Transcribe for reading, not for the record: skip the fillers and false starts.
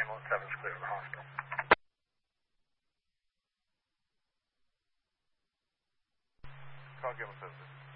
ambulance 7's clear of the hospital. Call Gilman 7.